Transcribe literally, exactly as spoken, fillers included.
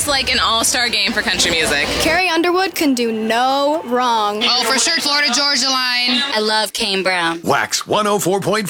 is like an all-star game for country music. Carrie Underwood can do no wrong. Oh, for sure, Florida Georgia Line. I love Kane Brown. Wax one oh four point five.